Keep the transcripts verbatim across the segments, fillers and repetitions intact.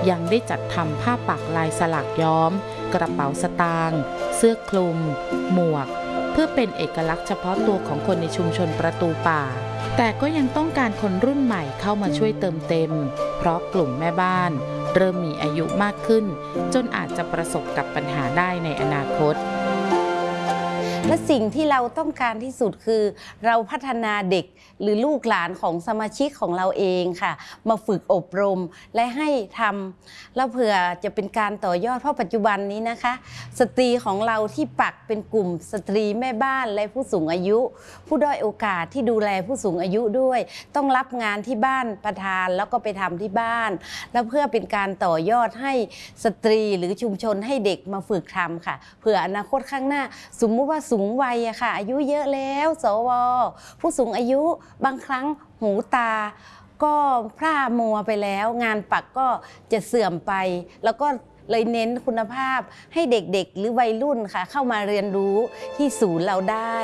ยังได้จัดทำผ้าปักลายสลักย้อมกระเป๋าสตางค์เสื้อคลุมหมวกเพื่อเป็นเอกลักษณ์เฉพาะตัวของคนในชุมชนประตูป่าแต่ก็ยังต้องการคนรุ่นใหม่เข้ามาช่วยเติมเต็มเพราะกลุ่มแม่บ้านเริ่มมีอายุมากขึ้นจนอาจจะประสบกับปัญหาได้ในอนาคตและสิ่งที่เราต้องการที่สุดคือเราพัฒนาเด็กหรือลูกหลานของสมาชิกของเราเองค่ะมาฝึกอบรมและให้ทำแล้วเผื่อจะเป็นการต่อยอดเพราะปัจจุบันนี้นะคะสตรีของเราที่ปักเป็นกลุ่มสตรีแม่บ้านและผู้สูงอายุผู้ด้อยโอกาสที่ดูแลผู้สูงอายุด้วยต้องรับงานที่บ้านประธานแล้วก็ไปทำที่บ้านแล้วเพื่อเป็นการต่อยอดให้สตรีหรือชุมชนให้เด็กมาฝึกทำค่ะเผื่ออนาคตข้างหน้าสมมุติว่าสูงวัยอะค่ะอายุเยอะแล้วสวผู้สูงอายุบางครั้งหูตาก็พร่ามัวไปแล้วงานปักก็จะเสื่อมไปแล้วก็เลยเน้นคุณภาพให้เด็กๆหรือวัยรุ่นค่ะเข้ามาเรียนรู้ที่ศูนย์เราได้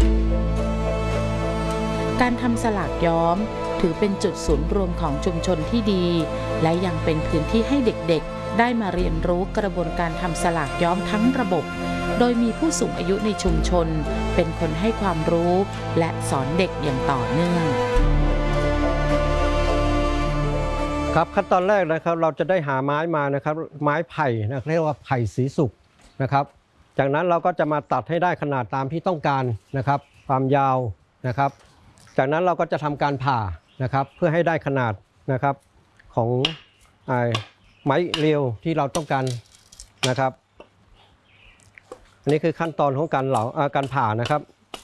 การทำสลากย้อมถือเป็นจุดศูนย์รวมของชุมชนที่ดีและยังเป็นพื้นที่ให้เด็กๆได้มาเรียนรู้กระบวนการทำสลากย้อมทั้งระบบโดยมีผู้สูงอายุในชุมชนเป็นคนให้ความรู้และสอนเด็กอย่างต่อเนื่องครับขั้นตอนแรกนะครับเราจะได้หาไม้มานะครับไม้ไผ่นะเรียกว่าไผ่สีสุกนะครับจากนั้นเราก็จะมาตัดให้ได้ขนาดตามที่ต้องการนะครับความยาวนะครับจากนั้นเราก็จะทำการผ่านะครับเพื่อให้ได้ขนาดนะครับของไม้เรียวที่เราต้องการนะครับอันนี้คือขั้นตอนของการเหลาการผ่านะครับ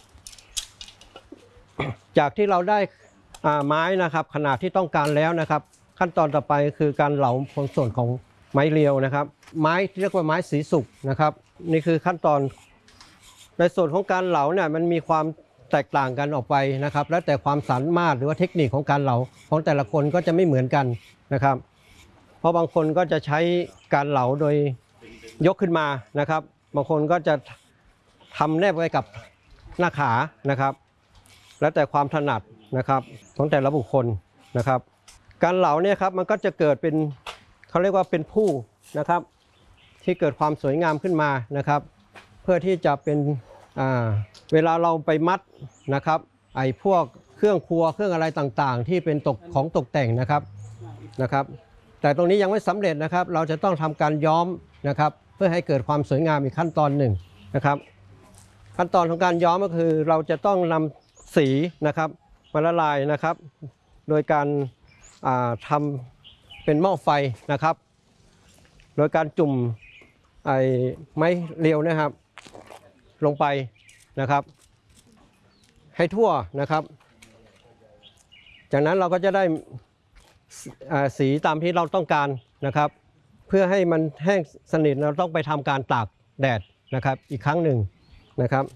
จากที่เราได้ไม้นะครับขนาดที่ต้องการแล้วนะครับขั้นตอนต่อไปคือการเหลาผลส่วนของไม้เรียวนะครับไม้ที่เรียกว่าไม้สีสุกนะครับนี่คือขั้นตอนในส่วนของการเหลาเนี่ยมันมีความแตกต่างกันออกไปนะครับแล้วแต่ความสามารถหรือว่าเทคนิคของการเหลาของแต่ละคนก็จะไม่เหมือนกันนะครับเพราะบางคนก็จะใช้การเหลาโดยยกขึ้นมานะครับบางคนก็จะทำแนบไว้กับหน้าขานะครับแล้วแต่ความถนัดนะครับของแต่ละบุคคลนะครับการเหลาเนี่ยครับมันก็จะเกิดเป็นเขาเรียกว่าเป็นผู้นะครับที่เกิดความสวยงามขึ้นมานะครับเพื่อที่จะเป็นเวลาเราไปมัดนะครับไอ้พวกเครื่องครัวเครื่องอะไรต่างๆที่เป็นตกของตกแต่งนะครับนะครับแต่ตรงนี้ยังไม่สำเร็จนะครับเราจะต้องทำการย้อมนะครับเพื่อให้เกิดความสวยงามอีกขั้นตอนหนึ่งนะครับขั้นตอนของการย้อมก็คือเราจะต้องนำสีนะครับมาละลายนะครับโดยการทำเป็นหม้อไฟนะครับโดยการจุ่มไอ้ไม้เรียวนะครับลงไปนะครับให้ทั่วนะครับจากนั้นเราก็จะได้สีตามที่เราต้องการนะครับเพื่อให้มันแห้งสนิทเราต้องไปทำการตากแดดนะครับอีกครั้งหนึ่งนะครับ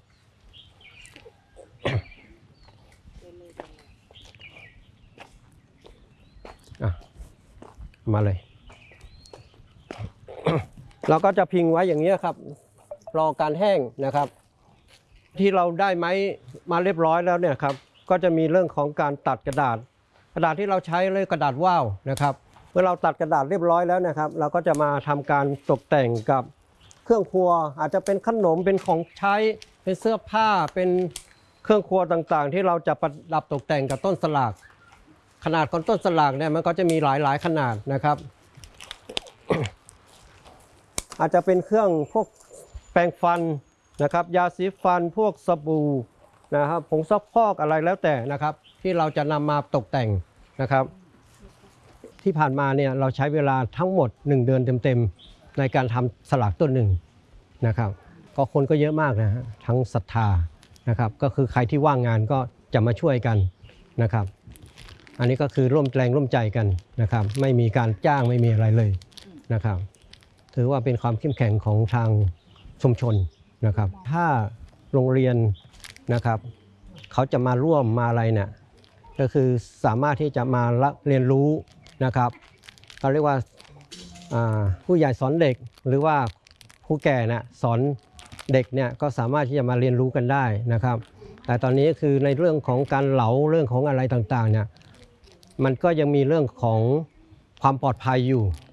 มาเลยเราก็จะพิงไว้อย่างนี้ครับรอการแห้งนะครับที่เราได้ไม้มาเรียบร้อยแล้วเนี่ยครับก็จะมีเรื่องของการตัดกระดาษกระดาษที่เราใช้เลยกระดาษว่าวนะครับเมื่อเราตัดกระดาษเรียบร้อยแล้วนะครับเราก็จะมาทำการตกแต่งกับเครื่องครัวอาจจะเป็นขนมเป็นของใช้เป็นเสื้อผ้าเป็นเครื่องครัวต่างๆที่เราจะประดับตกแต่งกับต้นสลากขนาดของต้นสลากเนี่ยมันก็จะมีหลายๆขนาดนะครับ อาจจะเป็นเครื่องพวกแปรงฟันนะครับยาสีฟันพวกสบู่นะครับผงซักฟอกอะไรแล้วแต่นะครับที่เราจะนำมาตกแต่งนะครับที่ผ่านมาเนี่ยเราใช้เวลาทั้งหมดหนึ่งเดือนเต็มๆในการทำสลากต้นหนึ่งนะครับก็คนก็เยอะมากนะฮะทั้งศรัทธานะครับก็คือใครที่ว่างงานก็จะมาช่วยกันนะครับอันนี้ก็คือร่วมแรงร่วมใจกันนะครับไม่มีการจ้างไม่มีอะไรเลยนะครับถือว่าเป็นความเข้มแข็งของทางชุมชนนะครับถ้าโรงเรียนนะครับเขาจะมาร่วมมาอะไรเนี่ยก็คือสามารถที่จะมาเรียนรู้นะครับเขาเรียกว่าผู้ใหญ่สอนเด็กหรือว่าผู้แก่เนี่ยสอนเด็กเนี่ยก็สามารถที่จะมาเรียนรู้กันได้นะครับแต่ตอนนี้คือในเรื่องของการเหลาเรื่องของอะไรต่างๆเนี่ยมันก็ยังมีเรื่องของความปลอดภัยอยู่